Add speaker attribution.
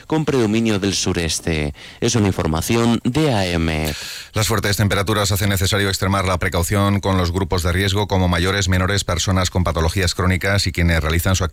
Speaker 1: con predominio del sureste. Es una información de AEMET.
Speaker 2: Las fuertes temperaturas hacen necesario extremar la precaución con los grupos de riesgo como mayores, menores, personas con patologías crónicas y quienes realizan su actividad